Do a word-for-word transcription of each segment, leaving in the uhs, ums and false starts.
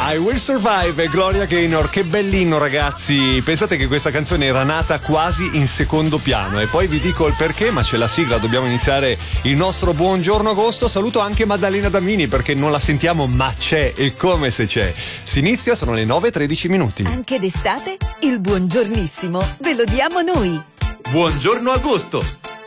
I Will Survive e Gloria Gaynor, che bellino ragazzi. Pensate che questa canzone era nata quasi in secondo piano e poi vi dico il perché, ma c'è la sigla, dobbiamo iniziare il nostro buongiorno agosto. Saluto anche Maddalena Damini perché non la sentiamo, ma c'è, e come se c'è. Si inizia, sono le nove e tredici minuti. Anche d'estate il buongiornissimo ve lo diamo noi. Buongiorno agosto.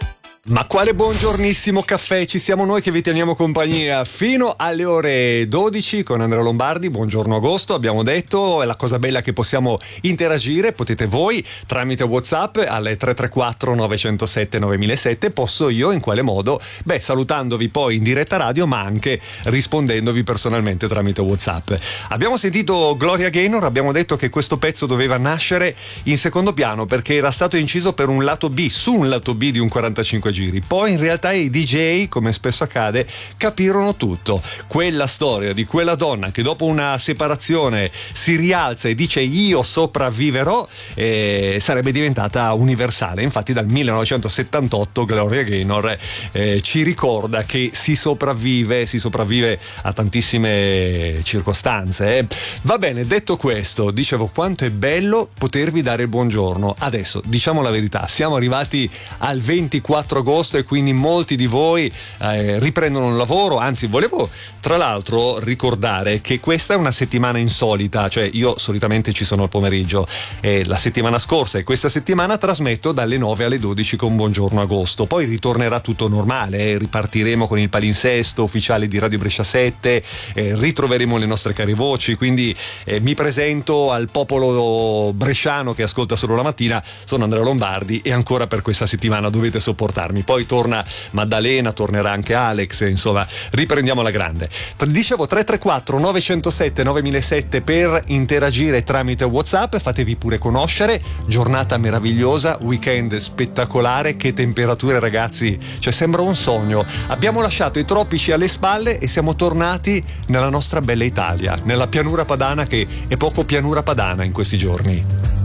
Ma quale buongiornissimo caffè, ci siamo noi che vi teniamo compagnia fino alle ore dodici con Andrea Lombardi. Buongiorno agosto, abbiamo detto, è la cosa bella che possiamo interagire, potete voi tramite WhatsApp alle tre tre quattro nove zero sette nove zero zero sette, posso io in quale modo? Beh, salutandovi poi in diretta radio, ma anche rispondendovi personalmente tramite WhatsApp. Abbiamo sentito Gloria Gaynor, abbiamo detto che questo pezzo doveva nascere in secondo piano perché era stato inciso per un lato B, su un lato B di un quarantacinque giri. Poi in realtà i D J, come spesso accade, capirono tutto. Quella storia di quella donna che dopo una separazione si rialza e dice io sopravviverò, eh, sarebbe diventata universale. Infatti dal millenovecentosettantotto Gloria Gaynor eh, ci ricorda che si sopravvive, si sopravvive a tantissime circostanze. Eh. Va bene, detto questo, dicevo quanto è bello potervi dare il buongiorno. Adesso diciamo la verità, siamo arrivati al ventiquattro agosto e quindi molti di voi eh, riprendono un lavoro. Anzi, volevo tra l'altro ricordare che questa è una settimana insolita, cioè io solitamente ci sono al pomeriggio e la settimana scorsa e questa settimana trasmetto dalle nove alle dodici con Buongiorno Agosto, poi ritornerà tutto normale, eh, ripartiremo con il palinsesto ufficiale di Radio Brescia sette, eh, ritroveremo le nostre care voci, quindi eh, mi presento al popolo bresciano che ascolta solo la mattina, sono Andrea Lombardi e ancora per questa settimana dovete sopportarmi. Poi torna Maddalena, tornerà anche Alex, insomma riprendiamo la grande. Dicevo tre tre quattro nove zero sette nove zero zero sette per interagire tramite WhatsApp, fatevi pure conoscere. Giornata meravigliosa, weekend spettacolare, che temperature ragazzi, cioè sembra un sogno. Abbiamo lasciato i tropici alle spalle e siamo tornati nella nostra bella Italia, nella pianura padana, che è poco pianura padana in questi giorni.